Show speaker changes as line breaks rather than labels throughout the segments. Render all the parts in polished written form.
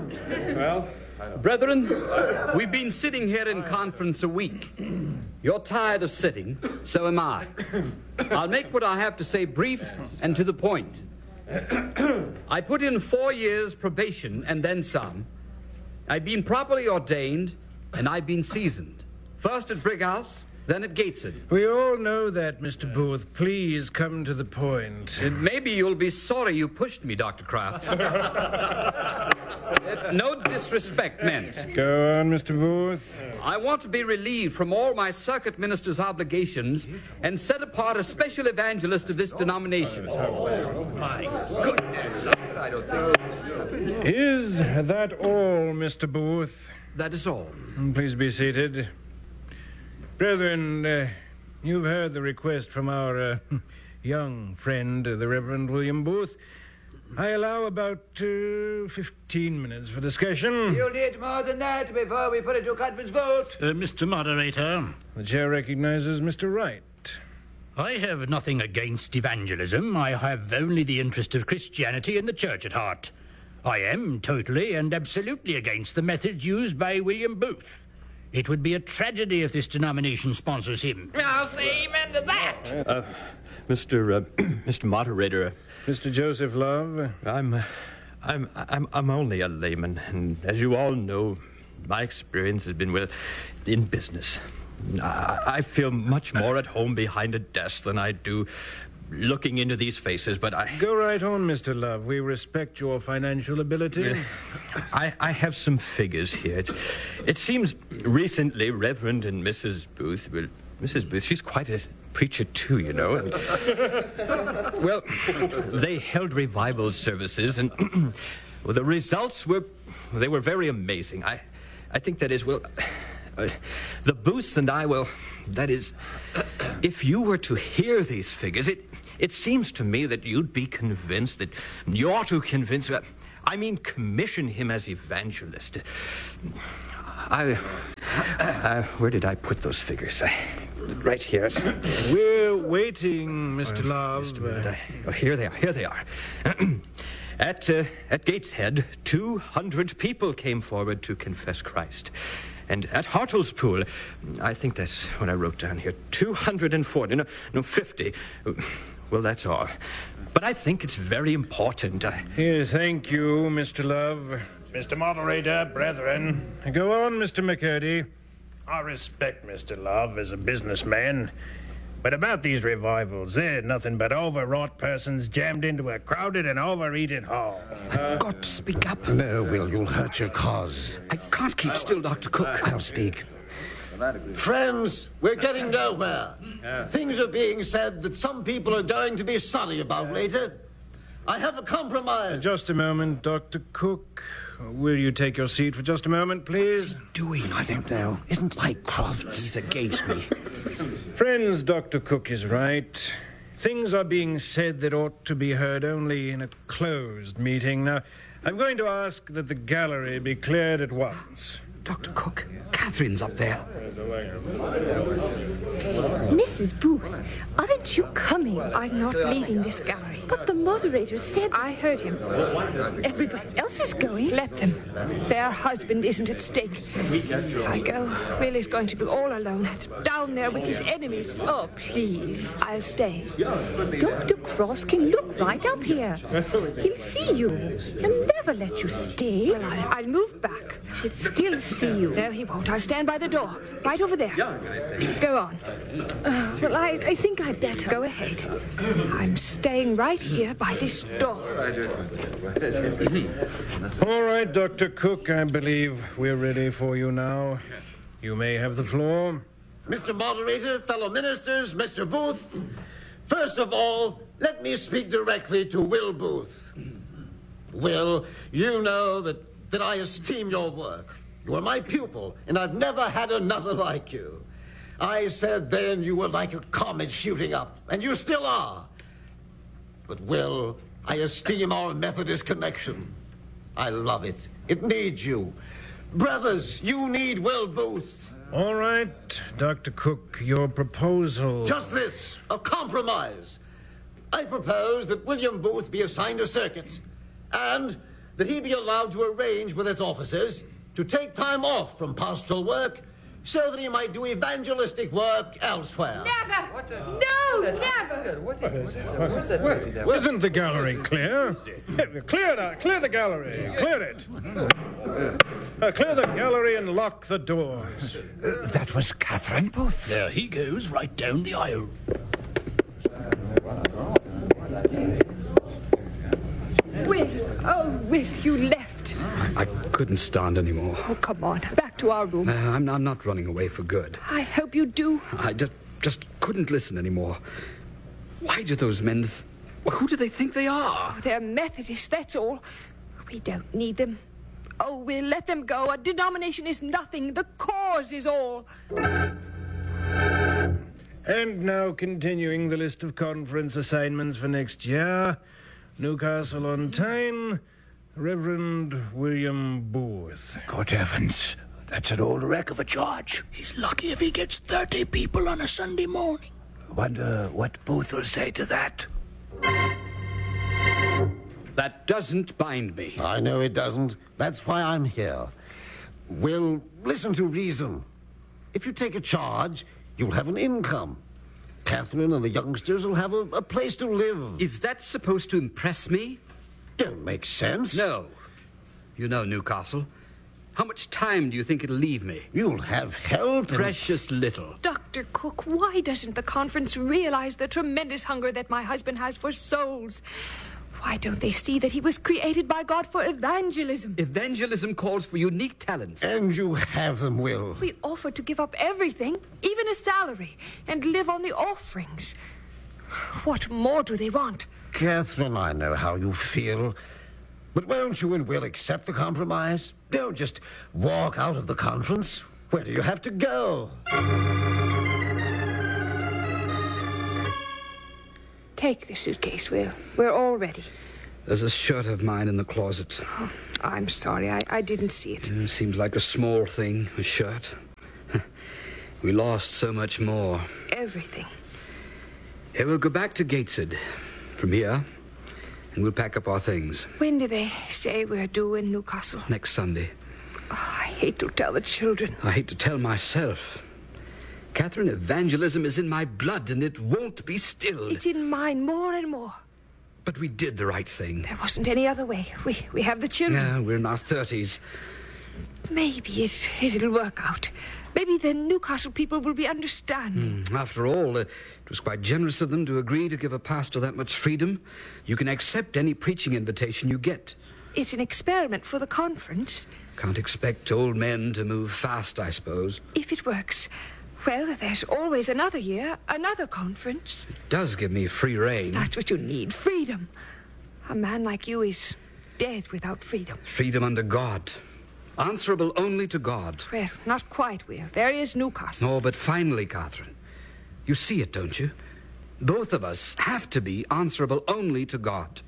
Well, brethren, we've been sitting here in conference a week. You're tired of sitting, so am I. I'll make what I have to say brief and to the point. I put in 4 years probation and then some. I've been properly ordained, and I've been seasoned. First at Brighouse, then at Gateshead.
We all know that, Mr. Booth. Please come to the point.
Maybe you'll be sorry you pushed me, Dr. Crafts. No disrespect meant.
Go on, Mr. Booth.
I want to be relieved from all my circuit minister's obligations and set apart a special evangelist of this denomination.
My goodness. I don't think...
Is that all, Mr. Booth?
That is all.
Please be seated. Brethren, you've heard the request from our young friend, the Reverend William Booth. I allow about 15 minutes for discussion.
You'll need more than that before we put it to a conference vote.
Mr. Moderator.
The chair recognizes Mr. Wright.
I have nothing against evangelism. I have only the interest of Christianity and the church at heart. I am totally and absolutely against the methods used by William Booth. It would be a tragedy if this denomination sponsors him.
I'll say amen to that.
Mr. Moderator.
Mr. Joseph Love.
I'm only a layman, and as you all know, my experience has been in business. I feel much more at home behind a desk than I do looking into these faces, but I...
Go right on, Mr. Love. We respect your financial ability.
I have some figures here. It seems recently Reverend and Mrs. Booth... Well, Mrs. Booth, she's quite a preacher, too, you know. Well, they held revival services, and well, the results were very amazing. I think that is, well... the Booths and I, well, that is... If you were to hear these figures, it seems to me that you'd be convinced that you ought to convince... commission him as evangelist. Where did I put those figures? Right here.
We're waiting, Mr. Love.
Here they are. At Gateshead, 200 people came forward to confess Christ. And at Hartlespool, I think that's what I wrote down here, 240, no, 50. Well, that's all. But I think it's very important.
Here, thank you, Mr. Love.
Mr. Moderator, brethren.
Go on, Mr. McCurdy.
I respect Mr. Love as a businessman, but about these revivals, they're nothing but overwrought persons jammed into a crowded and overeated hall.
I've got to speak up.
No, Will, you'll hurt your cause.
I can't keep still, Dr. Cook.
I'll speak.
Friends, we're getting nowhere. Things are being said that some people are going to be sorry about later. I have a compromise.
Just a moment, Dr. Cook. Will you take your seat for just a moment, please?
What's he doing? I don't know. Isn't like Crofts.
He's against me.
Friends, Dr. Cook is right. Things are being said that ought to be heard only in a closed meeting. Now, I'm going to ask that the gallery be cleared at once.
Dr. Cook, Catherine's up there.
Mrs. Booth, aren't you coming?
I'm not leaving this gallery.
But the moderator said...
I heard him.
Everybody else is going.
Let them. Their husband isn't at stake. If I go, Will is going to be all alone, down there with his enemies.
Oh, please.
I'll stay.
Dr. Cross can look right up here. He'll see you. He'll never let you stay.
Well, I'll move back.
He'll still see you.
No, he won't. I'll stand by the door. Right over there. Go on.
Well, I think I'd better.
Go ahead. I'm staying right here by this door.
All right, Dr. Cook, I believe we're ready for you now. You may have the floor.
Mr. Moderator, fellow ministers, Mr. Booth, first of all, let me speak directly to Will Booth. Will, you know that I esteem your work. You are my pupil, and I've never had another like you. I said then you were like a comet shooting up, and you still are. But, Will, I esteem our Methodist connection. I love it. It needs you. Brothers, you need Will Booth.
All right, Dr. Cook, your proposal...
Just this, a compromise. I propose that William Booth be assigned a circuit, and that he be allowed to arrange with its officers to take time off from pastoral work so that he might do evangelistic work elsewhere.
Never! No, never!
Well, isn't the gallery clear? Clear the gallery. Clear it. Clear the gallery and lock the doors.
That was Catherine Booth.
There he goes, right down the aisle.
Will, you left.
I couldn't stand anymore.
Oh, come on, back to our room.
I'm not running away for good.
I hope you do.
I just couldn't listen anymore. Why do those men... who do they think they are?
They're Methodists, that's all. We don't need them. Oh, we'll let them go. A denomination is nothing. The cause is all.
And now continuing the list of conference assignments for next year. Newcastle-on-Tyne, Reverend William Booth.
Good heavens, that's an old wreck of a charge.
He's lucky if he gets 30 people on a Sunday morning.
Wonder what Booth will say to that.
That doesn't bind me.
I know it doesn't. That's why I'm here. Will, listen to reason. If you take a charge, you'll have an income. Catherine and the youngsters will have a place to live.
Is that supposed to impress me?
Don't make sense.
No. You know, Newcastle, how much time do you think it'll leave me?
You'll have help.
Precious little.
Dr. Cook, why doesn't the conference realize the tremendous hunger that my husband has for souls? Why don't they see that he was created by God for evangelism?
Evangelism calls for unique talents.
And you have them, Will.
We offered to give up everything, even a salary, and live on the offerings. What more do they want?
Catherine, I know how you feel. But won't you and Will accept the compromise? Don't just walk out of the conference. Where do you have to go?
Take the suitcase, Will. We're all ready.
There's a shirt of mine in the closet.
Oh, I'm sorry. I didn't see it.
It seems like a small thing, a shirt. We lost so much more.
Everything.
Hey, we'll go back to Gateshead from here, and we'll pack up our things.
When do they say we're due in Newcastle?
Next Sunday.
Oh, I hate to tell the children.
I hate to tell myself. Catherine, evangelism is in my blood, and it won't be stilled.
It's in mine more and more.
But we did the right thing.
There wasn't any other way. We have the children.
Yeah, we're in our 30s.
Maybe it'll work out. Maybe the Newcastle people will be understanding.
After all, it was quite generous of them to agree to give a pastor that much freedom. You can accept any preaching invitation you get.
It's an experiment for the conference.
Can't expect old men to move fast, I suppose.
If it works, well, there's always another year, another conference.
It does give me free rein.
That's what you need, freedom. A man like you is dead without freedom.
Freedom under God. Answerable only to God.
Well, not quite, Will. There is Newcastle.
Oh, but finally, Catherine, you see it, don't you? Both of us have to be answerable only to God.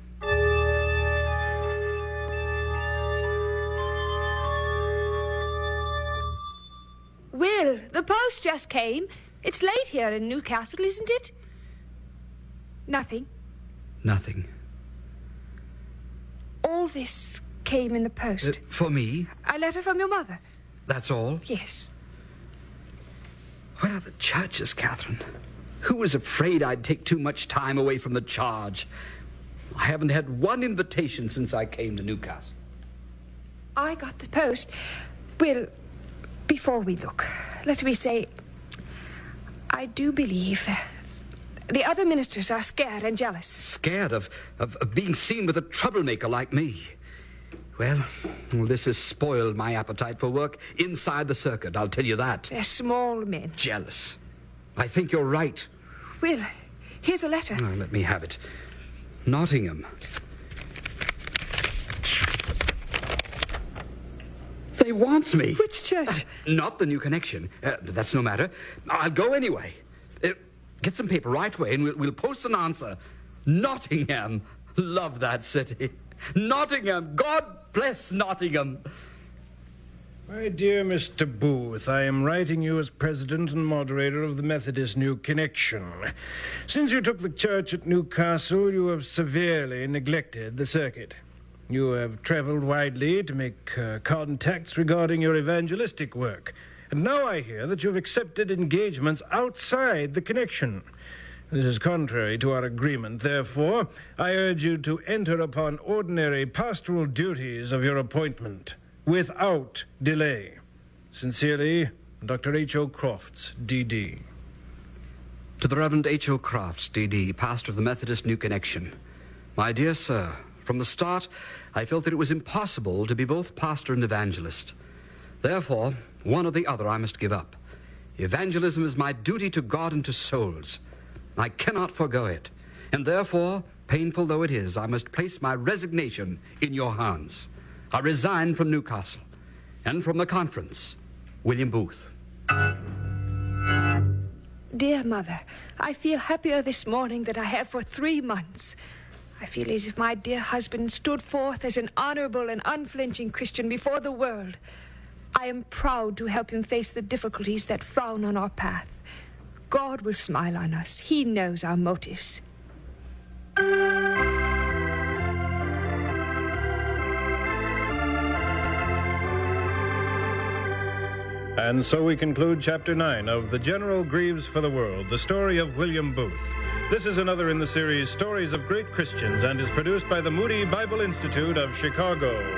Will, the post just came. It's late here in Newcastle, isn't it? Nothing.
Nothing.
All this came in the post.
For me?
A letter from your mother.
That's all?
Yes.
Where are the churches, Catherine? Who was afraid I'd take too much time away from the charge? I haven't had one invitation since I came to Newcastle.
I got the post. Will, before we look, let me say, I do believe the other ministers are scared and jealous.
Scared of being seen with a troublemaker like me. Well, this has spoiled my appetite for work inside the circuit, I'll tell you that.
They're small men.
Jealous. I think you're right.
Will, here's a letter.
Oh, let me have it. Nottingham. They want me.
Which church?
Not the new connection. But that's no matter. I'll go anyway. Get some paper right away and we'll post an answer. Nottingham. Love that city. Nottingham. God bless Nottingham.
My dear Mr. Booth, I am writing you as president and moderator of the Methodist New Connection. Since you took the church at Newcastle, you have severely neglected the circuit. You have traveled widely to make contacts regarding your evangelistic work. And now I hear that you've accepted engagements outside the connection. This is contrary to our agreement. Therefore, I urge you to enter upon ordinary pastoral duties of your appointment without delay. Sincerely, Dr. H.O. Crofts, D.D.
To the Reverend H.O. Crofts, D.D., pastor of the Methodist New Connection. My dear sir, from the start, I felt that it was impossible to be both pastor and evangelist. Therefore, one or the other I must give up. Evangelism is my duty to God and to souls. I cannot forego it, and therefore, painful though it is, I must place my resignation in your hands. I resign from Newcastle and from the conference. William Booth.
Dear Mother, I feel happier this morning than I have for 3 months. I feel as if my dear husband stood forth as an honorable and unflinching Christian before the world. I am proud to help him face the difficulties that frown on our path. God will smile on us. He knows our motives.
And so we conclude Chapter 9 of The General Grieves for the World, the story of William Booth. This is another in the series Stories of Great Christians and is produced by the Moody Bible Institute of Chicago.